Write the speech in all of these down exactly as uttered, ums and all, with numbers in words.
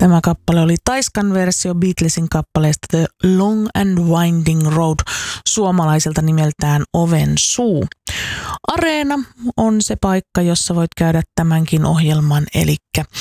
Tämä kappale oli Taiskan versio Beatlesin kappaleesta The Long and Winding Road, suomalaiselta nimeltään Oven suu. Areena on se paikka, jossa voit käydä tämänkin ohjelman, eli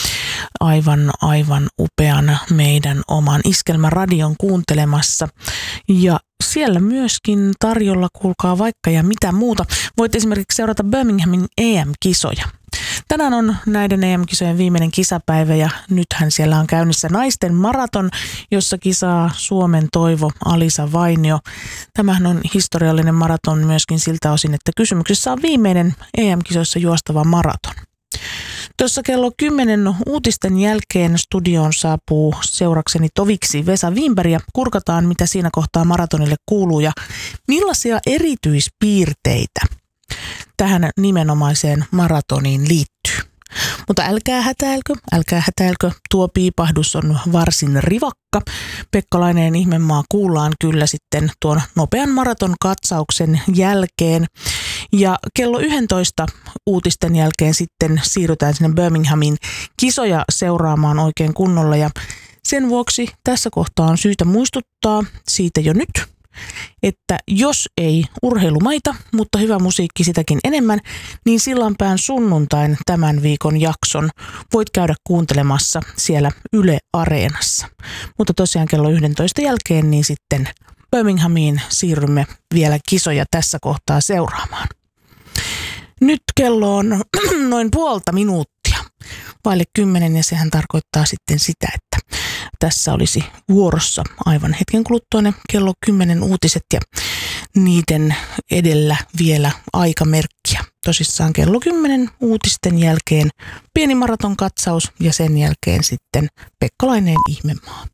aivan, aivan upean meidän oman Iskelmäradion kuuntelemassa. Ja siellä myöskin tarjolla, kuulkaa vaikka ja mitä muuta. Voit esimerkiksi seurata Birminghamin E M-kisoja. Tänään on näiden E M-kisojen viimeinen kisapäivä ja nythän siellä on käynnissä naisten maraton, jossa kisaa Suomen toivo Alisa Vainio. Tämähän on historiallinen maraton myöskin siltä osin, että kysymyksessä on viimeinen E M-kisoissa juostava maraton. Tuossa kello kymmenen uutisten jälkeen studioon saapuu seurakseni toviksi Vesa Wienberg ja kurkataan, mitä siinä kohtaa maratonille kuuluu ja millaisia erityispiirteitä tähän nimenomaiseen maratoniin liittyy. Mutta älkää hätäilkö, älkää hätäilkö, tuo piipahdus on varsin rivakka. Pekkalainen ihmemaa kuullaan kyllä sitten tuon nopean maraton katsauksen jälkeen. Ja kello yksitoista uutisten jälkeen sitten siirrytään sinne Birminghamin kisoja seuraamaan oikein kunnolla. Ja sen vuoksi tässä kohtaa on syytä muistuttaa siitä jo nyt, että jos ei urheilumaita, mutta hyvä musiikki sitäkin enemmän, niin Sillanpään sunnuntain tämän viikon jakson voit käydä kuuntelemassa siellä Yle Areenassa. Mutta tosiaan kello yksitoista jälkeen niin sitten Birminghamiin siirrymme vielä kisoja tässä kohtaa seuraamaan. Nyt kello on noin puolta minuuttia vaille kymmenen ja sehän tarkoittaa sitten sitä, että tässä olisi vuorossa aivan hetken kuluttua ne kello kymmenen uutiset ja niiden edellä vielä aikamerkkiä. Tosissaan kello kymmenen uutisten jälkeen pieni maraton katsaus ja sen jälkeen sitten Pekkalainen ihmemaa.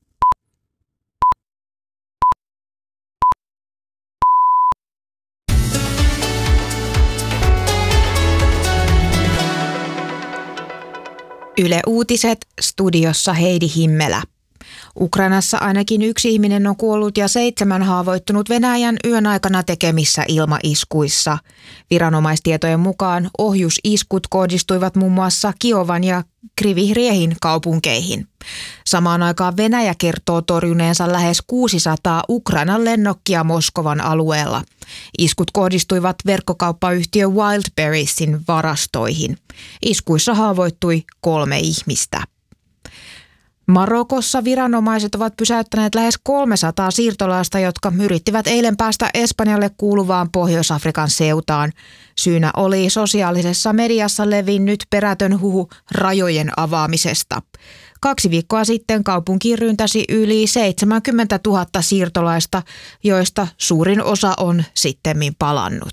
Yle Uutiset, studiossa Heidi Himmelä. Ukrainassa ainakin yksi ihminen on kuollut ja seitsemän haavoittunut Venäjän yön aikana tekemissä ilmaiskuissa. Viranomaistietojen mukaan ohjusiskut kohdistuivat muun muassa Kiovan ja Kryvyi-Rihin kaupunkeihin. Samaan aikaan Venäjä kertoo torjuneensa lähes kuusisataa Ukrainan lennokkia Moskovan alueella. Iskut kohdistuivat verkkokauppayhtiö Wildberriesin varastoihin. Iskuissa haavoittui kolme ihmistä. Marokossa viranomaiset ovat pysäyttäneet lähes kolmesataa siirtolaista, jotka yrittivät eilen päästä Espanjalle kuuluvaan Pohjois-Afrikan seutaan. Syynä oli sosiaalisessa mediassa levinnyt perätön huhu rajojen avaamisesta. Kaksi viikkoa sitten kaupunkiin ryntäsi yli seitsemänkymmentätuhatta siirtolaista, joista suurin osa on sittemmin palannut.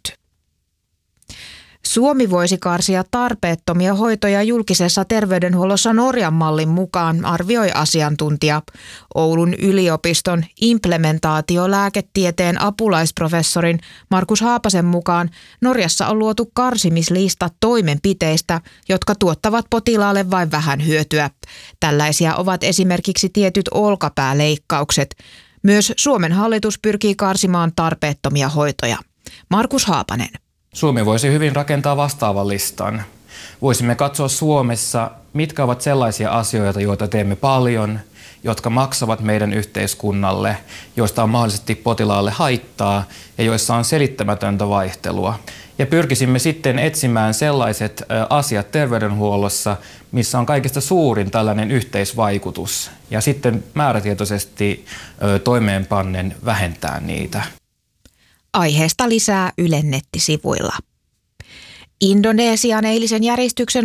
Suomi voisi karsia tarpeettomia hoitoja julkisessa terveydenhuollossa Norjan mallin mukaan, arvioi asiantuntija. Oulun yliopiston implementaatiolääketieteen apulaisprofessorin Markus Haapasen mukaan Norjassa on luotu karsimislista toimenpiteistä, jotka tuottavat potilaalle vain vähän hyötyä. Tällaisia ovat esimerkiksi tietyt olkapääleikkaukset. Myös Suomen hallitus pyrkii karsimaan tarpeettomia hoitoja. Markus Haapanen. Suomi voisi hyvin rakentaa vastaavan listan. Voisimme katsoa Suomessa, mitkä ovat sellaisia asioita, joita teemme paljon, jotka maksavat meidän yhteiskunnalle, joista on mahdollisesti potilaalle haittaa ja joissa on selittämätöntä vaihtelua. Ja pyrkisimme sitten etsimään sellaiset asiat terveydenhuollossa, missä on kaikista suurin tällainen yhteisvaikutus ja sitten määrätietoisesti toimeenpannen vähentää niitä. Aiheesta lisää Ylen nettisivuilla. Indonesian eilisen järjestyksen